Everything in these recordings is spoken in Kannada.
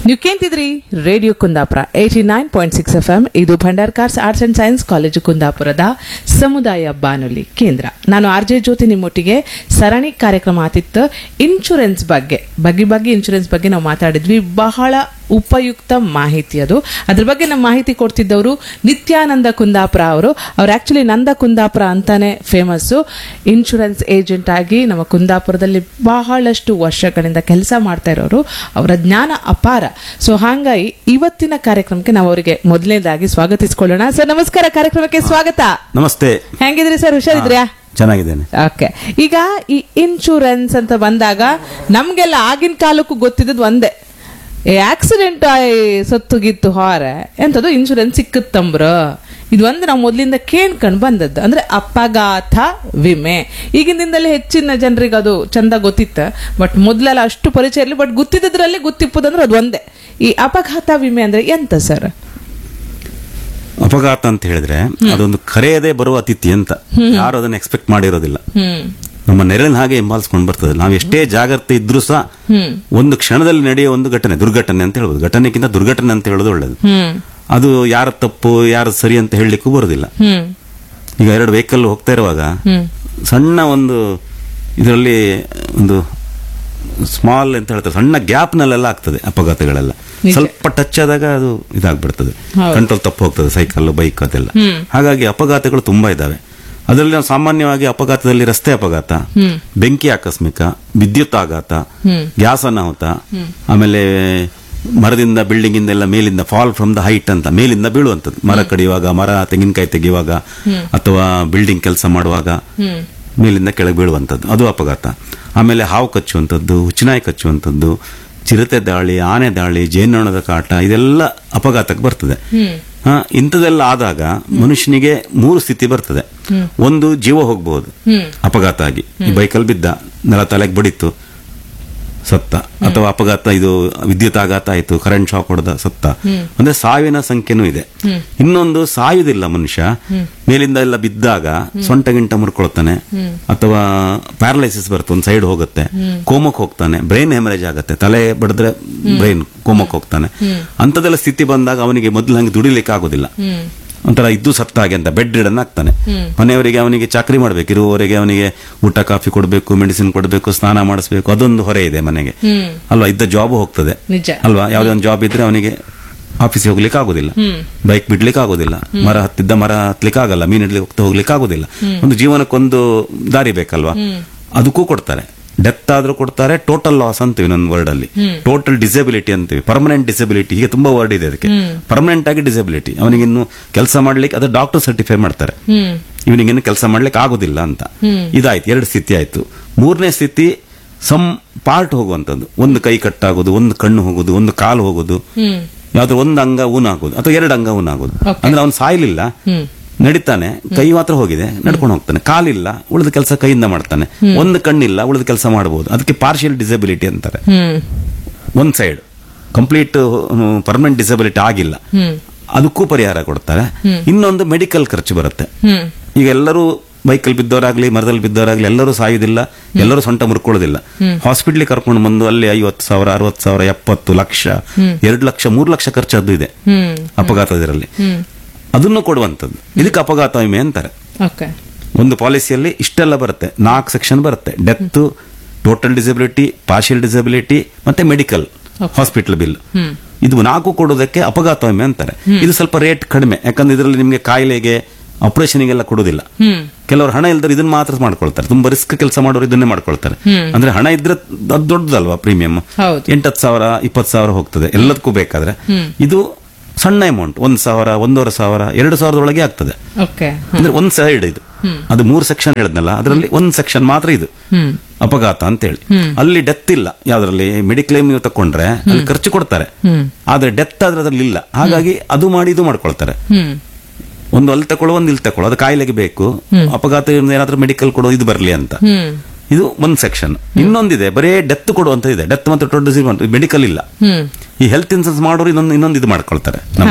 ನೀವು ಕೇಳ್ತಿದ್ರಿ ರೇಡಿಯೋ ಕುಂದಾಪುರ 89.6 FM. ಇದು Bhandarkars arts and science college ಕುಂದಾಪುರದ ಸಮುದಾಯ ಬಾನುಲಿ ಕೇಂದ್ರ. ನಾನು ಆರ್.ಜೆ. ಜ್ಯೋತಿ ನಿಮ್ಮೊಟ್ಟಿಗೆ ಸರಣಿ ಕಾರ್ಯಕ್ರಮ ಆತಿತ್ತು. ಇನ್ಶೂರೆನ್ಸ್ ಬಗ್ಗೆ ಇನ್ಶೂರೆನ್ಸ್ ಬಗ್ಗೆ ನಾವು ಮಾತಾಡಿದ್ವಿ. ಬಹಳ ಉಪಯುಕ್ತ ಮಾಹಿತಿ ಅದು. ಅದ್ರ ಬಗ್ಗೆ ನಮ್ಮ ಮಾಹಿತಿ ಕೊಡ್ತಿದ್ದವರು ನಿತ್ಯಾನಂದ ಕುಂದಾಪುರ ಅವರು ಆಕ್ಚುಲಿ ನಂದ ಕುಂದಾಪುರ ಅಂತಾನೆ ಫೇಮಸ್ಸು. ಇನ್ಶೂರೆನ್ಸ್ ಏಜೆಂಟ್ ಆಗಿ ನಮ್ಮ ಕುಂದಾಪುರದಲ್ಲಿ ಬಹಳಷ್ಟು ವರ್ಷಗಳಿಂದ ಕೆಲಸ ಮಾಡ್ತಾ ಇರೋರು. ಅವರ ಜ್ಞಾನ ಅಪಾರ. ಸೊ ಹಾಗಾಗಿ ಇವತ್ತಿನ ಕಾರ್ಯಕ್ರಮಕ್ಕೆ ನಾವು ಅವರಿಗೆ ಮೊದಲನೇದಾಗಿ ಸ್ವಾಗತಿಸಿಕೊಳ್ಳೋಣ. ಸರ್ ನಮಸ್ಕಾರ, ಕಾರ್ಯಕ್ರಮಕ್ಕೆ ಸ್ವಾಗತ. ನಮಸ್ತೆ. ಹೆಂಗಿದ್ರಿ ಸರ್? ಹುಷಾರಿದ್ರ್ಯಾ? ಚೆನ್ನಾಗಿದ್ದೇನೆ. ಓಕೆ. ಈಗ ಈ ಇನ್ಶೂರೆನ್ಸ್ ಅಂತ ಬಂದಾಗ ನಮ್ಗೆಲ್ಲ ಆಗಿನ ಕಾಲಕ್ಕೂ ಗೊತ್ತಿದ್ದದ್ದು ಒಂದೇ, ಆಕ್ಸಿಡೆಂಟ್ ಆಗಿ ಸತ್ತುಗಿತ್ತು ಹೊರ ಎಂತದ್ದು ಇನ್ಶೂರೆನ್ಸ್ ಸಿಕ್ಕತ್ತಂಬ್ರ. ಇದು ಒಂದು ನಾವು ಮೊದಲಿಂದ ಕೇಳ್ಕೊಂಡು ಬಂದದ್ದು. ಅಂದ್ರೆ ಅಪಘಾತ ವಿಮೆ. ಈಗಿನ ದಿನದಲ್ಲಿ ಹೆಚ್ಚಿನ ಜನರಿಗೆ ಅದು ಚಂದ ಗೊತ್ತಿತ್ತು, ಬಟ್ ಮೊದಲೆಲ್ಲ ಅಷ್ಟು ಪರಿಚಯ ಇರಲಿ. ಬಟ್ ಗೊತ್ತಿದ್ದದ್ರಲ್ಲಿ ಗೊತ್ತಿಪ್ಪದಂದ್ರೆ ಅದು ಒಂದೇ. ಈ ಅಪಘಾತ ವಿಮೆ ಅಂದ್ರೆ ಎಂತ ಸರ್? ಅಪಘಾತ ಅಂತ ಹೇಳಿದ್ರೆ ಅದೊಂದು ಕರೆಯದೇ ಬರುವ ಅತಿಥಿ ಅಂತ. ಯಾರು ಅದನ್ನ ಎಕ್ಸ್ಪೆಕ್ಟ್ ಮಾಡಿರೋದಿಲ್ಲ. ನಮ್ಮ ನೆರಳಿನ ಹಾಗೆ ಹಿಂಬಾಲಿಸ್ಕೊಂಡು ಬರ್ತದೆ. ನಾವು ಎಷ್ಟೇ ಜಾಗ್ರತೆ ಇದ್ರೂ ಸಹ ಒಂದು ಕ್ಷಣದಲ್ಲಿ ನಡೆಯೋ ಒಂದು ಘಟನೆ, ದುರ್ಘಟನೆ ಅಂತ ಹೇಳ್ಬೋದು. ಘಟನೆಗಿಂತ ದುರ್ಘಟನೆ ಅಂತ ಹೇಳೋದು ಒಳ್ಳೇದು. ಅದು ಯಾರ ತಪ್ಪು ಯಾರ ಸರಿ ಅಂತ ಹೇಳಲಿಕ್ಕೂ ಬರೋದಿಲ್ಲ. ಈಗ ಎರಡು ವೆಹಿಕಲ್ ಹೋಗ್ತಾ ಇರುವಾಗ ಸಣ್ಣ ಒಂದು ಇದರಲ್ಲಿ ಒಂದು ಸ್ಮಾಲ್ ಅಂತ ಹೇಳ್ತಾರೆ, ಸಣ್ಣ ಗ್ಯಾಪ್ ನಲ್ಲೆಲ್ಲ ಆಗ್ತದೆ ಅಪಘಾತಗಳೆಲ್ಲ. ಸ್ವಲ್ಪ ಟಚ್ ಆದಾಗ ಅದು ಇದಾಗ್ಬಿಡ್ತದೆ, ಕಂಟ್ರೋಲ್ ತಪ್ಪು ಹೋಗ್ತದೆ, ಸೈಕಲ್ ಬೈಕ್ ಅದೆಲ್ಲ. ಹಾಗಾಗಿ ಅಪಘಾತಗಳು ತುಂಬಾ ಇದಾವೆ. ಅದರಲ್ಲಿ ನಾವು ಸಾಮಾನ್ಯವಾಗಿ ಅಪಘಾತದಲ್ಲಿ ರಸ್ತೆ ಅಪಘಾತ, ಬೆಂಕಿ ಆಕಸ್ಮಿಕ, ವಿದ್ಯುತ್ ಆಘಾತ, ಗ್ಯಾಸ್ ಅನಾಹುತ, ಆಮೇಲೆ ಮರದಿಂದ ಬಿಲ್ಡಿಂಗ್ ಇಂದೆಲ್ಲ ಮೇಲಿಂದ ಫಾಲ್ ಫ್ರಮ್ ದ ಹೈಟ್ ಅಂತ ಮೇಲಿಂದ ಬೀಳುವಂಥದ್ದು. ಮರ ಕಡಿಯುವಾಗ, ಮರ ತೆಂಗಿನಕಾಯಿ ತೆಗೆಯುವಾಗ, ಅಥವಾ ಬಿಲ್ಡಿಂಗ್ ಕೆಲಸ ಮಾಡುವಾಗ ಮೇಲಿಂದ ಕೆಳಗೆ ಬೀಳುವಂಥದ್ದು, ಅದು ಅಪಘಾತ. ಆಮೇಲೆ ಹಾವು ಕಚ್ಚುವಂಥದ್ದು, ಹುಚ್ಚನಾಯಿ ಕಚ್ಚುವಂಥದ್ದು, ಚಿರತೆ ದಾಳಿ, ಆನೆ ದಾಳಿ, ಜೇನುನೊಣದ ಕಾಟ, ಇದೆಲ್ಲ ಅಪಘಾತಕ್ಕೆ ಬರ್ತದೆ. ಇಂಥದೆಲ್ಲ ಆದಾಗ ಮನುಷ್ಯನಿಗೆ 3 ಸ್ಥಿತಿ ಬರ್ತದೆ. ಒಂದು, ಜೀವ ಹೋಗಬಹುದು ಅಪಘಾತ ಆಗಿ. ಈ ಬೈಕಲ್ಲಿ ಬಿದ್ದ, ನೆಲ ತಲೆಗೆ ಬಡಿತು, ಸತ್ತ. ಅಥವಾ ಅಪಘಾತ, ಇದು ವಿದ್ಯುತ್ ಆಘಾತ ಆಯ್ತು, ಕರೆಂಟ್ ಶಾಕ್ ಹೊಡೆದ, ಸತ್ತ. ಅಂದ್ರೆ ಸಾವಿನ ಸಂಖ್ಯೆನೂ ಇದೆ. ಇನ್ನೊಂದು, ಸಾಯುವುದಿಲ್ಲ ಮನುಷ್ಯ, ಮೇಲಿಂದ ಎಲ್ಲ ಬಿದ್ದಾಗ ಸೊಂಟ ಗಿಂಟ ಮುರ್ಕೊಳ್ತಾನೆ, ಅಥವಾ ಪ್ಯಾರಲೈಸಿಸ್ ಬರುತ್ತೆ, ಒಂದು ಸೈಡ್ ಹೋಗುತ್ತೆ, ಕೋಮಕ್ಕೆ ಹೋಗ್ತಾನೆ, ಬ್ರೈನ್ ಹೆಮರೇಜ್ ಆಗುತ್ತೆ, ತಲೆ ಬಡಿದ್ರೆ ಬ್ರೈನ್ ಕೋಮಕ್ಕೆ ಹೋಗ್ತಾನೆ. ಅಂತದೆಲ್ಲ ಸ್ಥಿತಿ ಬಂದಾಗ ಅವನಿಗೆ ಮೊದಲು ಹಂಗೆ ದುಡಿಲಿಕ್ಕೆ ಆಗೋದಿಲ್ಲ. ಒಂಥರ ಇದ್ದು ಸತ್ತಾಗೆ ಅಂತ ಬೆಡ್ ರಿಡನ್ ಆಗ್ತಾನೆ. ಮನೆಯವರಿಗೆ ಅವನಿಗೆ ಚಾಕರಿ ಮಾಡಬೇಕು, ಇರುವವರೆಗೆ ಅವನಿಗೆ ಊಟ ಕಾಫಿ ಕೊಡಬೇಕು, ಮೆಡಿಸಿನ್ ಕೊಡಬೇಕು, ಸ್ನಾನ ಮಾಡಿಸ್ಬೇಕು, ಅದೊಂದು ಹೊರೆ ಇದೆ ಮನೆಗೆ ಅಲ್ವಾ. ಇದ್ದ ಜಾಬ್ ಹೋಗ್ತದೆ ಅಲ್ವಾ. ಯಾವುದೇ ಒಂದು ಜಾಬ್ ಇದ್ರೆ ಅವನಿಗೆ ಆಫೀಸಿಗೆ ಹೋಗ್ಲಿಕ್ಕೆ ಆಗೋದಿಲ್ಲ, ಬೈಕ್ ಬಿಡ್ಲಿಕ್ಕೆ ಆಗೋದಿಲ್ಲ, ಮರ ಹತ್ತಲಿಕ್ಕೆ ಆಗಲ್ಲ, ಮೀನ್ ಹಿಡ್ಲಿಕ್ಕೆ ಹೋಗ್ಲಿಕ್ಕೆ ಆಗೋದಿಲ್ಲ. ಒಂದು ಜೀವನಕ್ಕೊಂದು ದಾರಿ ಬೇಕಲ್ವಾ, ಅದಕ್ಕೂ ಕೊಡ್ತಾರೆ. ಡೆತ್ ಆದ್ರೂ ಕೊಡ್ತಾರೆ. ಟೋಟಲ್ ಲಾಸ್ ಅಂತೀವಿ ನನ್ನ ವರ್ಡ್ ಅಲ್ಲಿ, ಟೋಟಲ್ ಡಿಸೆಬಿಲಿಟಿ ಅಂತೀವಿ, ಪರ್ಮನೆಂಟ್ ಡಿಸೆಬಿಲಿಟಿ, ಹೀಗೆ ತುಂಬಾ ವರ್ಡ್ ಇದೆ ಅದಕ್ಕೆ. ಪರ್ಮನೆಂಟ್ ಆಗಿ ಡಿಸೆಬಿಲಿಟಿ, ಅವನಿಗೆ ಇನ್ನು ಕೆಲಸ ಮಾಡ್ಲಿಕ್ಕೆ, ಅದು ಡಾಕ್ಟರ್ ಸರ್ಟಿಫೈ ಮಾಡ್ತಾರೆ, ಇವನಿಗಿನ್ನು ಕೆಲಸ ಮಾಡ್ಲಿಕ್ಕೆ ಆಗೋದಿಲ್ಲ ಅಂತ. ಇದಾಯ್ತು, 2 ಸ್ಥಿತಿ ಆಯ್ತು. 3ನೇ ಸ್ಥಿತಿ ಸಮ್ ಪಾರ್ಟ್ ಹೋಗುವಂತದ್ದು. ಒಂದು ಕೈ ಕಟ್ಟಾಗೋದು, ಒಂದು ಕಣ್ಣು ಹೋಗೋದು, ಒಂದು ಕಾಲು ಹೋಗೋದು, ಯಾವ್ದು ಒಂದು ಅಂಗ ಊನ ಆಗೋದು, ಅಥವಾ 2 ಅಂಗ ಊನ ಆಗೋದು. ಅಂದ್ರೆ ಅವನು ಸಾಯ್ಲಿಲ್ಲ, ನಡಿತಾನೆ, ಕೈ ಮಾತ್ರ ಹೋಗಿದೆ, ನಡ್ಕೊಂಡು ಹೋಗ್ತಾನೆ. ಕಾಲಿಲ್ಲ, ಉಳಿದ ಕೆಲಸ ಕೈಯಿಂದ ಮಾಡ್ತಾನೆ. ಒಂದು ಕಣ್ಣಿಲ್ಲ, ಉಳಿದ ಕೆಲಸ ಮಾಡಬಹುದು. ಅದಕ್ಕೆ ಪಾರ್ಷಿಯಲ್ ಡಿಸೆಬಿಲಿಟಿ ಅಂತಾರೆ. ಒಂದ್ ಸೈಡ್ ಕಂಪ್ಲೀಟ್ ಪರ್ಮನೆಂಟ್ ಡಿಸೆಬಿಲಿಟಿ ಆಗಿಲ್ಲ, ಅದಕ್ಕೂ ಪರಿಹಾರ ಕೊಡ್ತಾರೆ. ಇನ್ನೊಂದು, ಮೆಡಿಕಲ್ ಖರ್ಚು ಬರುತ್ತೆ. ಈಗ ಎಲ್ಲರೂ ಬೈಕಲ್ಲಿ ಬಿದ್ದವರಾಗ್ಲಿ, ಮರದಲ್ಲಿ ಬಿದ್ದವರಾಗ್ಲಿ, ಎಲ್ಲರೂ ಸಾಯುವುದಿಲ್ಲ, ಎಲ್ಲರೂ ಸೊಂಟ ಮುರ್ಕೊಳ್ಳೋದಿಲ್ಲ. ಹಾಸ್ಪಿಟ್ಲಿಗೆ ಕರ್ಕೊಂಡು ಬಂದು ಅಲ್ಲಿ 50,000, 60,000, 70 ಲಕ್ಷ, 2 ಲಕ್ಷ, 3 ಲಕ್ಷ ಖರ್ಚು ಅದು ಇದೆ ಅಪಘಾತದಲ್ಲಿ. ಅದನ್ನು ಕೊಡುವಂಥದ್ದು. ಇದಕ್ಕೆ ಅಪಘಾತ ವಿಮೆ ಅಂತಾರೆ. ಒಂದು ಪಾಲಿಸಿಯಲ್ಲಿ ಇಷ್ಟೆಲ್ಲ ಬರುತ್ತೆ, 4 ಸೆಕ್ಷನ್ ಬರುತ್ತೆ. Death, total disability, partial disability, ಮತ್ತೆ ಮೆಡಿಕಲ್ ಹಾಸ್ಪಿಟಲ್ ಬಿಲ್. ಇದು 4 ಕೊಡೋದಕ್ಕೆ ಅಪಘಾತ ವಿಮೆ ಅಂತಾರೆ. ಇದು ಸ್ವಲ್ಪ ರೇಟ್ ಕಡಿಮೆ, ಯಾಕಂದ್ರೆ ಇದರಲ್ಲಿ ನಿಮಗೆ ಕಾಯಿಲೆಗೆ, ಆಪರೇಷನ್ಗೆಲ್ಲ ಕೊಡೋದಿಲ್ಲ. ಕೆಲವರು ಹಣ ಇಲ್ದ್ರೆ ಇದನ್ನ ಮಾತ್ರ ಮಾಡ್ಕೊಳ್ತಾರೆ. ತುಂಬಾ ರಿಸ್ಕ್ ಕೆಲಸ ಮಾಡೋರು ಇದನ್ನೇ ಮಾಡ್ಕೊಳ್ತಾರೆ. ಅಂದ್ರೆ ಹಣ ಇದ್ರೆ ಅದು ದೊಡ್ಡದಲ್ವಾ, ಪ್ರೀಮಿಯಂ 8,000, 20,000 ಹೋಗ್ತದೆ ಎಲ್ಲದಕ್ಕೂ ಬೇಕಾದ್ರೆ. ಇದು ಸಣ್ಣ ಅಮೌಂಟ್, 1,000, 1,500, 2,000 ಒಳಗೆ ಆಗ್ತದೆ. ಅಂದ್ರೆ ಒಂದ್ ಸೈಡ್ ಇದು. ಅದು 3 ಸೆಕ್ಷನ್ ಹೇಳಿದ್ನಲ್ಲ, ಅದರಲ್ಲಿ ಒಂದ್ ಸೆಕ್ಷನ್ ಮಾತ್ರ ಇದು ಅಪಘಾತ ಅಂತ ಹೇಳಿ. ಅಲ್ಲಿ ಡೆತ್ ಇಲ್ಲ. ಯಾವ್ದ್ರಲ್ಲಿ ಮೆಡಿಕ್ಲೇಮ್ ನೀವು ತಕೊಂಡ್ರೆ ಅಲ್ಲಿ ಖರ್ಚು ಕೊಡ್ತಾರೆ, ಆದ್ರೆ ಡೆತ್ ಆದ್ರೆ ಅದ್ರಲ್ಲಿ ಇಲ್ಲ. ಹಾಗಾಗಿ ಅದು ಮಾಡಿ ಇದು ಮಾಡ್ಕೊಳ್ತಾರೆ. ಒಂದು ಅಲ್ಲಿ ತಕೊಳ್ಳೋ, ಒಂದು ಇಲ್ಲಿ ತಕೊಳ್ಳೋ, ಅದು ಕಾಯಿಲೆಗೆ ಬೇಕು. ಅಪಘಾತ ಏನಾದ್ರೂ ಮೆಡಿಕಲ್ ಕೊಡೋ, ಇದು ಬರ್ಲಿ ಅಂತ. ಇದು ಒಂದ್ ಸೆಕ್ಷನ್. ಇನ್ನೊಂದಿದೆ, ಬರೇ ಡೆತ್ ಕೊಡುವಂತ ಇದೆ. ಡೆತ್ ಮತ್ತು ಮೆಡಿಕಲ್ ಇಲ್ಲ. ಈ ಹೆಲ್ತ್ ಇನ್ಸೂರೆನ್ಸ್ ಮಾಡೋರು ಇನ್ನೊಂದು ಇದು ಮಾಡ್ಕೊಳ್ತಾರೆ ನಮ್ಮಲ್ಲಿ.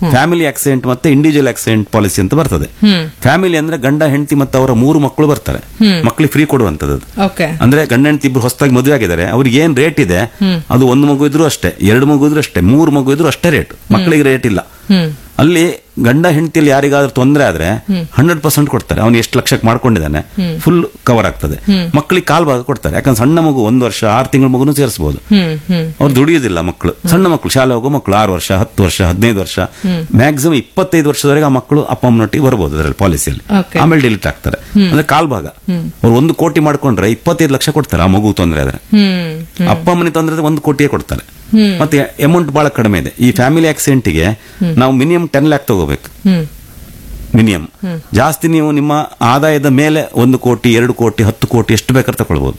ಫ್ಯಾಮಿಲಿ ಆಕ್ಸಿಡೆಂಟ್ ಮತ್ತೆ ಇಂಡಿವಿಜುವಲ್ ಆಕ್ಸಿಡೆಂಟ್ ಪಾಲಿಸಿ ಅಂತ ಬರ್ತದೆ. ಫ್ಯಾಮಿಲಿ ಅಂದ್ರೆ ಗಂಡ ಹೆಂಡತಿ ಮತ್ತೆ ಅವರ 3 ಮಕ್ಕಳು ಬರ್ತಾರೆ, ಮಕ್ಕಳಿಗೆ ಫ್ರೀ ಕೊಡುವಂತದ್ದು. ಓಕೆ. ಅಂದ್ರೆ ಗಂಡ ಹೆಂಡತಿ ಇಬ್ರು ಹೊಸದಾಗಿ ಮದುವೆ ಆಗಿದ್ದಾರೆ, ಅವ್ರಿಗೆ ಏನ್ ರೇಟ್ ಇದೆ ಅದು 1 ಮಗು ಇದ್ರು ಅಷ್ಟೇ, 2 ಮಗು ಇದ್ರು ಅಷ್ಟೇ, 3 ಮಗು ಇದ್ರು ಅಷ್ಟೇ ರೇಟ್, ಮಕ್ಕಳಿಗೆ ರೇಟ್ ಇಲ್ಲ. ಅಲ್ಲಿ ಗಂಡ ಹೆಂಡತಿಯಲ್ಲಿ ಯಾರಿಗಾದ್ರೂ ತೊಂದರೆ ಆದ್ರೆ 100% ಕೊಡ್ತಾರೆ. ಅವನು ಎಷ್ಟು ಲಕ್ಷಕ್ಕೆ ಮಾಡ್ಕೊಂಡಿದ್ದಾನೆ ಫುಲ್ ಕವರ್ ಆಗ್ತದೆ. ಮಕ್ಕಳಿಗೆ ಕಾಲ್ ಭಾಗ ಕೊಡ್ತಾರೆ, ಯಾಕಂದ್ರೆ ಸಣ್ಣ ಮಗು 1 ವರ್ಷ 6 ತಿಂಗಳ ಮಗುನು ಸೇರಿಸಬಹುದು. ಅವ್ರು ದುಡಿಯೋದಿಲ್ಲ ಮಕ್ಕಳು, ಸಣ್ಣ ಮಕ್ಕಳು, ಶಾಲೆ ಹೋಗೋ ಮಕ್ಕಳು 6 ವರ್ಷ 10 ವರ್ಷ 15 ವರ್ಷ ಮ್ಯಾಕ್ಸಿಮಮ್ 25 ವರ್ಷದವರೆಗೆ ಆ ಮಕ್ಕಳು ಅಪ್ಪ ಅಮ್ಮನೊಟ್ಟಿಗೆ ಬರ್ಬೋದು ಅದರಲ್ಲಿ ಪಾಲಿಸಿಯಲ್ಲಿ. ಆಮೇಲೆ ಡಿಲೀಟ್ ಆಗ್ತಾರೆ. ಅಂದ್ರೆ ಕಾಲ್ ಭಾಗ ಅವ್ರು 1 ಕೋಟಿ ಮಾಡ್ಕೊಂಡ್ರೆ 25 ಲಕ್ಷ ಕೊಡ್ತಾರೆ. ಆ ಮಗು ತೊಂದರೆ ಆದ್ರೆ ಅಪ್ಪ ಅಮ್ಮನಿಗೆ ತೊಂದರೆ 1 ಕೋಟಿಯೇ ಕೊಡ್ತಾರೆ. ಮತ್ತೆ ಅಮೌಂಟ್ ಬಹಳ ಕಡಿಮೆ ಇದೆ. ಈ ಫ್ಯಾಮಿಲಿ ಆಕ್ಸಿಡೆಂಟ್ಗೆ ನಾವು ಮಿನಿಮಮ್ 10 ಲ್ಯಾಕ್ ತಗೋಬೇಕು ಮಿನಿಮಮ್. ಜಾಸ್ತಿ ನೀವು ನಿಮ್ಮ ಆದಾಯದ ಮೇಲೆ 1 ಕೋಟಿ 2 ಕೋಟಿ 10 ಕೋಟಿ ಎಷ್ಟು ಬೇಕಾದ್ರೆ ತಗೊಳ್ಬಹುದು.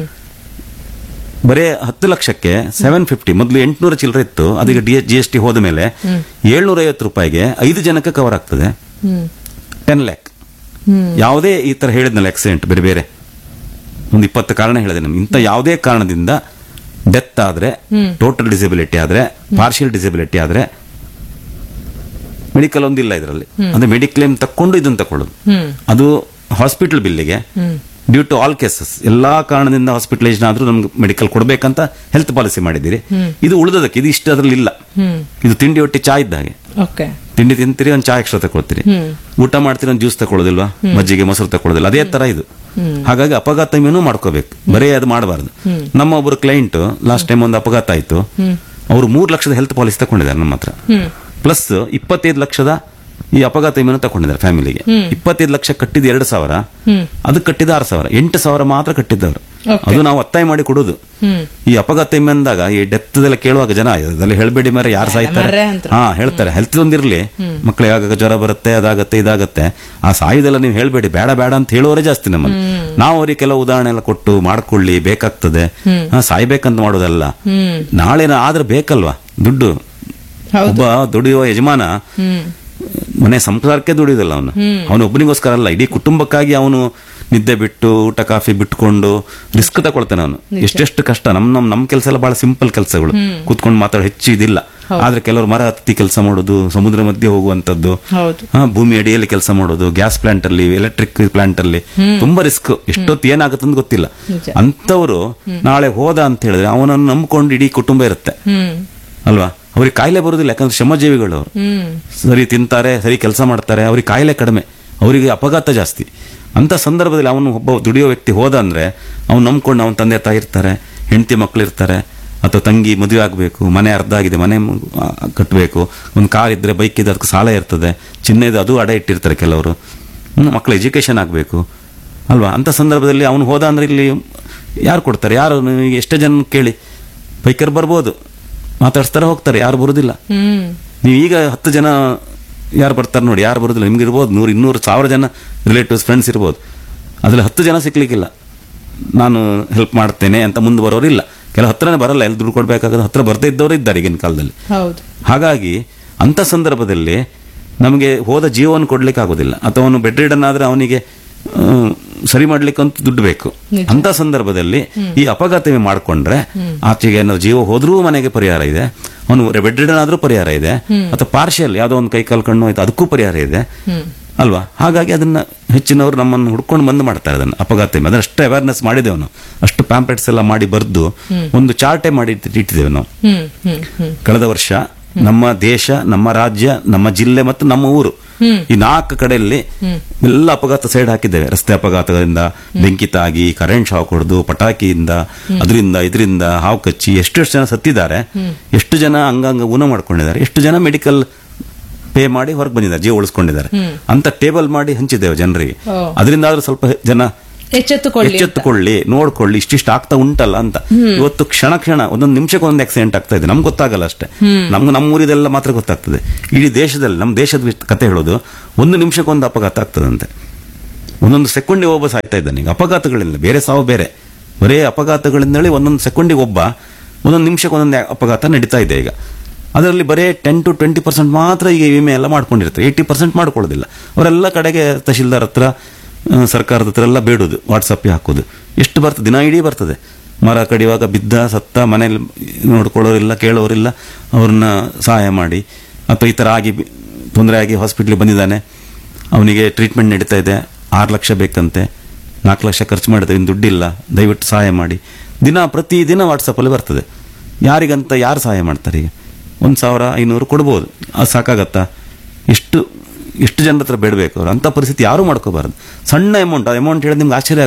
ಬರೇ 10 ಲಕ್ಷಕ್ಕೆ 750, ಮೊದಲು 800 ಚಿಲ್ಲರೆ ಇತ್ತು, ಅದೀಗ GST ಹೋದ ಮೇಲೆ 750 ರೂಪಾಯಿಗೆ 5 ಜನಕ್ಕೆ ಕವರ್ ಆಗ್ತದೆ. 10 ಲ್ಯಾಕ್. ಯಾವುದೇ ಈ ತರ ಹೇಳಿದ್ನಲ್ಲ ಆಕ್ಸಿಡೆಂಟ್ ಬೇರೆ ಬೇರೆ ಒಂದು 20 ಕಾರಣ ಹೇಳಿದೆ ನಮ್ಗೆ. ಇಂಥ ಯಾವುದೇ ಕಾರಣದಿಂದ ಡೆತ್ ಆದ್ರೆ, ಟೋಟಲ್ ಡಿಸಬಿಲಿಟಿ ಆದ್ರೆ, ಪಾರ್ಷಿಯಲ್ ಡಿಸಬಿಲಿಟಿ ಆದ್ರೆ ಮೆಡಿಕಲ್ ಒಂದಿಲ್ಲ ಇದರಲ್ಲಿ. ಅಂದ್ರೆ ಮೆಡಿಕ್ಲೇಮ್ ತಕೊಂಡು ಇದನ್ನ ತಕೊಳ್ಳೋದು. ಅದು hospital ಬಿಲ್ಲಿಗೆ due to all cases, ಎಲ್ಲಾ ಕಾರಣದಿಂದ ಹಾಸ್ಪಿಟಲೈಸೇಷನ್ ಆದ್ರೂ ನಮ್ಗೆ ಮೆಡಿಕಲ್ ಕೊಡಬೇಕಂತ ಹೆಲ್ತ್ ಪಾಲಿಸಿ ಮಾಡಿದಿರಿ. ಇದು ಉಳಿದದಕ್ಕೆ, ಇದು ಇಷ್ಟು ಅದರಲ್ಲಿ ಇಲ್ಲ. ಇದು ತಿಂಡಿ ಹೊಟ್ಟೆ ಚಾ ಇದ್ದ ಹಾಗೆ. ತಿಂಡಿ ತಿಂತೀರಿ, ಒಂದು ಚಾ ಎಕ್ಸ್ಟ್ರಾ ತಗೊಳ್ತೀರಿ, ಊಟ ಮಾಡ್ತೀರಿ, ಒಂದು ಜ್ಯೂಸ್ ತಗೊಳ್ಳೋದಿಲ್ವಾ, ಮಜ್ಜಿಗೆ ಮೊಸರು ತಗೊಳ್ಳೋದಿಲ್ಲ, ಅದೇ ತರ ಇದು. ಹಾಗಾಗಿ ಅಪಘಾತ ವಿಮೆನೂ ಮಾಡ್ಕೋಬೇಕು, ಬರೇ ಅದು ಮಾಡಬಾರ್ದು. ನಮ್ಮ ಒಬ್ಬರು ಕ್ಲೈಂಟ್ ಲಾಸ್ಟ್ ಟೈಮ್ ಒಂದು ಅಪಘಾತ ಆಯ್ತು, ಅವರು 3 ಲಕ್ಷದ ಹೆಲ್ತ್ ಪಾಲಿಸಿ ತಗೊಂಡಿದ್ದಾರೆ ನಮ್ಮ ಹತ್ರ, ಪ್ಲಸ್ 25 ಲಕ್ಷದ ಈ ಅಪಘಾತ ವಿಮೆನೂ ತಗೊಂಡಿದ್ದಾರೆ ಫ್ಯಾಮಿಲಿಗೆ. 25 ಲಕ್ಷ ಕಟ್ಟಿದ 2,000, ಅದಕ್ಕೆ ಕಟ್ಟಿದ 6,000, 8,000 ಮಾತ್ರ ಕಟ್ಟಿದ್ದವರು. ಅದು ನಾವು ಒತ್ತಾಯ ಮಾಡಿ ಕೊಡುದು. ಈ ಅಪಘಾತ ವಿಮೆ ಅಂದಾಗ ಈ ಡೆತ್ ಎಲ್ಲ ಕೇಳುವಾಗ ಜನ ಅದೆಲ್ಲ ಹೇಳ್ಬೇಡಿ ಮಾರೆ, ಯಾರು ಸಾಯ್ತಾರೆ ಹೇಳ್ತಾರೆ. ಹೆಲ್ತ್ ಒಂದಿರ್ಲಿ, ಮಕ್ಕಳಿಗೆ ಆಗಾಗ ಜ್ವರ ಬರುತ್ತೆ, ಅದಾಗತ್ತೆ ಇದಾಗತ್ತೆ, ಆ ಸಾಯುದೆಲ್ಲ ನೀವು ಹೇಳ್ಬೇಡಿ, ಬೇಡ ಬೇಡ ಅಂತ ಹೇಳೋರೇ ಜಾಸ್ತಿ ನಮ್ಮಲ್ಲಿ. ನಾವು ಅವ್ರಿಗೆ ಕೆಲವು ಉದಾಹರಣೆ ಎಲ್ಲ ಕೊಟ್ಟು ಮಾಡ್ಕೊಳ್ಳಿ, ಬೇಕಾಗ್ತದೆ, ಸಾಯ್ಬೇಕಂತ ಮಾಡೋದಲ್ಲ. ನಾಳೆ ಆದ್ರೆ ಬೇಕಲ್ವಾ ದುಡ್ಡು. ಒಬ್ಬ ದುಡಿಯುವ ಯಜಮಾನ ಮನೆ ಸಂಸಾರಕ್ಕೆ ದುಡಿಯೋದಿಲ್ಲ ಅವನು, ಅವನೊಬ್ಬನಿಗೋಸ್ಕರ ಅಲ್ಲ, ಇಡೀ ಕುಟುಂಬಕ್ಕಾಗಿ ಅವನು ನಿದ್ದೆ ಬಿಟ್ಟು ಊಟ ಕಾಫಿ ಬಿಟ್ಕೊಂಡು ರಿಸ್ಕ್ ತಗೊಳ್ತಾನೆ ಅವನು. ಎಷ್ಟೆಷ್ಟು ಕಷ್ಟ. ನಮ್ ಕೆಲಸ ಎಲ್ಲ ಬಹಳ ಸಿಂಪಲ್ ಕೆಲಸಗಳು, ಕೂತ್ಕೊಂಡು ಮಾತಾಡೋ ಹೆಚ್ಚು ಇದಿಲ್ಲ. ಆದ್ರೆ ಕೆಲವರು ಮರ ಹತ್ತಿ ಕೆಲಸ ಮಾಡೋದು, ಸಮುದ್ರ ಮಧ್ಯೆ ಹೋಗುವಂತದ್ದು, ಭೂಮಿ ಅಡಿಯಲ್ಲಿ ಕೆಲಸ ಮಾಡೋದು, ಗ್ಯಾಸ್ ಪ್ಲಾಂಟ್ ಅಲ್ಲಿ, ಎಲೆಕ್ಟ್ರಿಕ್ ಪ್ಲಾಂಟ್ ಅಲ್ಲಿ ತುಂಬಾ ರಿಸ್ಕ್. ಎಷ್ಟೊತ್ತು ಏನಾಗುತ್ತೆ ಅಂತ ಗೊತ್ತಿಲ್ಲ. ಅಂತವರು ನಾಳೆ ಹೋದ ಅಂತ ಹೇಳಿದ್ರೆ ಅವನನ್ನು ನಂಬ್ಕೊಂಡು ಇಡೀ ಕುಟುಂಬ ಇರುತ್ತೆ ಅಲ್ವಾ. ಅವ್ರಿಗೆ ಕಾಯಿಲೆ ಬರುದಿಲ್ಲ, ಯಾಕಂದ್ರೆ ಶ್ರಮಜೀವಿಗಳು ಅವರು. ಸರಿ ತಿಂತಾರೆ, ಸರಿ ಕೆಲಸ ಮಾಡ್ತಾರೆ, ಅವ್ರಿಗೆ ಕಾಯಿಲೆ ಕಡಿಮೆ, ಅವರಿಗೆ ಅಪಘಾತ ಜಾಸ್ತಿ. ಅಂತ ಸಂದರ್ಭದಲ್ಲಿ ಅವನು ಒಬ್ಬ ದುಡಿಯೋ ವ್ಯಕ್ತಿ ಹೋದ ಅಂದ್ರೆ ಅವ್ನು ನಂಬ್ಕೊಂಡು ಅವನ ತಂದೆ ತಾಯಿ ಇರ್ತಾರೆ, ಹೆಂಡತಿ ಮಕ್ಕಳು ಇರ್ತಾರೆ, ಅಥವಾ ತಂಗಿ ಮದುವೆ ಆಗಬೇಕು, ಮನೆ ಅರ್ಧ ಆಗಿದೆ, ಮನೆ ಕಟ್ಟಬೇಕು, ಒಂದು ಕಾರ್ ಇದ್ರೆ ಬೈಕ್ ಇದ್ರೆ ಅದಕ್ಕೆ ಸಾಲ ಇರ್ತದೆ, ಚಿನ್ನ ಇದೆ ಅದು ಅಡ ಇಟ್ಟಿರ್ತಾರೆ ಕೆಲವರು, ಮಕ್ಕಳ ಎಜುಕೇಶನ್ ಆಗಬೇಕು ಅಲ್ವಾ. ಅಂತ ಸಂದರ್ಭದಲ್ಲಿ ಅವನು ಹೋದ ಅಂದ್ರೆ ಇಲ್ಲಿ ಯಾರು ಕೊಡ್ತಾರೆ? ಯಾರು? ಎಷ್ಟೇ ಜನ ಕೇಳಿ, ಬೈಕರ್ ಬರ್ಬೋದು, ಮಾತಾಡ್ಸ್ತಾರೆ ಹೋಗ್ತಾರೆ, ಯಾರು ಬರುದಿಲ್ಲ. ನೀವು ಈಗ 10 ಜನ ಯಾರು ಬರ್ತಾರೆ ನೋಡಿ, ಯಾರು ಬರುದಿಲ್ಲ. ನಿಮ್ಗೆ ಇರ್ಬೋದು 100, 200, 1000 ಜನ ರಿಲೇಟಿವ್ಸ್ ಫ್ರೆಂಡ್ಸ್ ಇರ್ಬೋದು, ಅದ್ರಲ್ಲಿ 10 ಜನ ಸಿಕ್ಲಿಕ್ಕಿಲ್ಲ, ನಾನು ಹೆಲ್ಪ್ ಮಾಡ್ತೇನೆ ಅಂತ ಮುಂದೆ ಬರೋರಿಲ್ಲ. ಕೆಲವು ಹತ್ರನೇ ಬರಲ್ಲ, ಎಲ್ಲಿ ದುಡ್ಡು ಕೊಡ್ಬೇಕಾದ್ರೆ ಹತ್ರ ಬರ್ದೇ ಇದ್ದವರು ಇದ್ದಾರೆ ಈಗಿನ ಕಾಲದಲ್ಲಿ. ಹಾಗಾಗಿ ಅಂತ ಸಂದರ್ಭದಲ್ಲಿ ನಮಗೆ ಹೋದ ಜೀವವನ್ನು ಕೊಡ್ಲಿಕ್ಕೆ ಆಗೋದಿಲ್ಲ. ಅಥವಾ ಅವನು ಬೆಡ್ ರಿಡನ್ ಆದ್ರೆ ಅವನಿಗೆ ಸರಿ ಮಾಡ್ಲಿಕ್ಕಂತ ದುಡ್ಡು ಬೇಕು. ಅಂತ ಸಂದರ್ಭದಲ್ಲಿ ಈ ಅಪಘಾತ ವಿಮೆ ಮಾಡ್ಕೊಂಡ್ರೆ ಆಚೆಗೆ ಏನಾದ್ರು ಜೀವ ಹೋದ್ರೂ ಮನೆಗೆ ಪರಿಹಾರ ಇದೆ, ಅವನು ಬೆಡ್ ರಿಡನ್ ಆದ್ರೂ ಪರಿಹಾರ ಇದೆ, ಅಥವಾ ಪಾರ್ಷಿಯಲ್ ಯಾವ್ದೋ ಒಂದು ಕೈ ಕಾಲು ಕಣ್ಣು ಆಯ್ತು ಅದಕ್ಕೂ ಪರಿಹಾರ ಇದೆ ಅಲ್ವಾ. ಹಾಗಾಗಿ ಅದನ್ನ ಹೆಚ್ಚಿನವರು ನಮ್ಮನ್ನು ಹುಡ್ಕೊಂಡು ಬಂದು ಮಾಡ್ತಾರೆ ಅದನ್ನ ಅಪಘಾತ ವಿಮೆ. ಅದನ್ನ ಅಷ್ಟು ಅವೇರ್ನೆಸ್ ಮಾಡಿದ್ದೇವೆ ನಾವು, ಅಷ್ಟು ಪ್ಯಾಂಪ್ಲೆಟ್ಸ್ ಎಲ್ಲ ಮಾಡಿ ಬರ್ದು ಒಂದು ಚಾರ್ಟೇ ಮಾಡಿ ಇಟ್ಟಿದ್ದೇವೆ ನಾವು. ಕಳೆದ ವರ್ಷ ನಮ್ಮ ದೇಶ, ನಮ್ಮ ರಾಜ್ಯ, ನಮ್ಮ ಜಿಲ್ಲೆ ಮತ್ತು ನಮ್ಮ ಊರು, ಈ 4 ಕಡೆಯಲ್ಲಿ ಎಲ್ಲ ಅಪಘಾತ ಸೈಡ್ ಹಾಕಿದ್ದೇವೆ. ರಸ್ತೆ ಅಪಘಾತದಿಂದ ಬೆಂಕಿ ತಾಗಿ, ಕರೆಂಟ್ ಶಾಕ್ ಹೊಡೆದು, ಪಟಾಕಿಯಿಂದ, ಇದರಿಂದ ಹಾವು ಕಚ್ಚಿ ಎಷ್ಟು ಜನ ಸತ್ತಿದ್ದಾರೆ, ಎಷ್ಟು ಜನ ಅಂಗಾಂಗ ಊನ ಮಾಡ್ಕೊಂಡಿದ್ದಾರೆ, ಎಷ್ಟು ಜನ ಮೆಡಿಕಲ್ ಪೇ ಮಾಡಿ ಹೊರಗೆ ಬಂದಿದ್ದಾರೆ, ಜೀವ ಉಳಿಸ್ಕೊಂಡಿದ್ದಾರೆ ಅಂತ ಟೇಬಲ್ ಮಾಡಿ ಹಂಚಿದ್ದೇವೆ ಜನರಿಗೆ. ಅದರಿಂದ ಆದ್ರೂ ಸ್ವಲ್ಪ ಜನ ಎಚ್ಚೆತ್ತುಕೊಳ್ಳಿ, ನೋಡ್ಕೊಳ್ಳಿ, ಇಷ್ಟಿಷ್ಟು ಆಗ್ತಾ ಉಂಟಲ್ಲ ಅಂತ. ಇವತ್ತು ಕ್ಷಣ ಒಂದೊಂದು ನಿಮಿಷಕ್ಕೆ ಒಂದೊಂದು ಆಕ್ಸಿಡೆಂಟ್ ಆಗ್ತಾ ಇದೆ, ನಮ್ಗೆ ಗೊತ್ತಾಗಲ್ಲ ಅಷ್ಟೇ. ನಮ್ಗೆ ನಮ್ಮ ಊರಿದೆಲ್ಲ ಮಾತ್ರ ಗೊತ್ತಾಗ್ತದೆ. ಇಡೀ ದೇಶದಲ್ಲಿ, ನಮ್ಮ ದೇಶದ ಕತೆ ಹೇಳೋದು, 1 ನಿಮಿಷಕ್ಕೊಂದು ಅಪಘಾತ ಆಗ್ತದಂತೆ. ಒಂದೊಂದು ಸೆಕೆಂಡಿಗೆ ಒಬ್ಬ ಸಾಯ್ತಾ ಇದ್ದಾನೆ. ಈಗ ಅಪಘಾತಗಳಿಂದ ಬೇರೆ ಸಾವು ಬೇರೆ, ಬರೇ ಅಪಘಾತಗಳಿಂದಲೇ ಒಂದೊಂದು ಸೆಕೆಂಡಿಗೆ ಒಬ್ಬ, ಒಂದೊಂದು ನಿಮಿಷಕ್ಕೆ ಒಂದೊಂದು ಅಪಘಾತ ನಡೀತಾ ಇದೆ. ಈಗ ಅದರಲ್ಲಿ ಬರೇ 10 to 20% ಮಾತ್ರ ಈಗ ವಿಮೆ ಎಲ್ಲ ಮಾಡ್ಕೊಂಡಿರ್ತಾರೆ, 80% ಮಾಡ್ಕೊಳ್ಳೋದಿಲ್ಲ. ಅವರೆಲ್ಲ ಕಡೆಗೆ ತಹಶೀಲ್ದಾರ್ ಹತ್ರ, ಸರ್ಕಾರದ ಹತ್ರ ಎಲ್ಲ ಬೇಡುದು, ವಾಟ್ಸಪ್ ಹಾಕೋದು. ಎಷ್ಟು ಬರ್ತದೆ, ದಿನ ಇಡೀ ಬರ್ತದೆ. ಮರ ಕಡಿಯುವಾಗ ಬಿದ್ದ ಸತ್ತ, ಮನೇಲಿ ನೋಡ್ಕೊಳ್ಳೋರಿಲ್ಲ, ಕೇಳೋರಿಲ್ಲ, ಅವ್ರನ್ನ ಸಹಾಯ ಮಾಡಿ, ಅಥವಾ ಈ ತರ ಆಗಿ ತೊಂದರೆ ಆಗಿ ಹಾಸ್ಪಿಟ್ಲಿಗೆ ಬಂದಿದ್ದಾನೆ, ಅವನಿಗೆ ಟ್ರೀಟ್ಮೆಂಟ್ ನಡೀತಾ ಇದೆ, 6 ಲಕ್ಷ ಬೇಕಂತೆ, 4 ಲಕ್ಷ ಖರ್ಚು ಮಾಡಿದ್ರೆ ಇನ್ನು ದುಡ್ಡಿಲ್ಲ, ದಯವಿಟ್ಟು ಸಹಾಯ ಮಾಡಿ. ಪ್ರತಿದಿನ ವಾಟ್ಸಪ್ಪಲ್ಲಿ ಬರ್ತದೆ. ಯಾರಿಗಂತ ಯಾರು ಸಹಾಯ ಮಾಡ್ತಾರೆ? ಈಗ 1,500 ಕೊಡ್ಬೋದು, ಅದು ಸಾಕಾಗತ್ತಾ? ಎಷ್ಟು ಜನರ ಹತ್ರ ಬೇಡಬೇಕು ಅವ್ರು? ಅಂಥ ಪರಿಸ್ಥಿತಿ ಯಾರೂ ಮಾಡ್ಕೋಬಾರ್ದು. ಸಣ್ಣ ಅಮೌಂಟ್ ಹೇಳಿದ್ರೆ ನಿಮ್ಗೆ ಆಶ್ಚರ್ಯ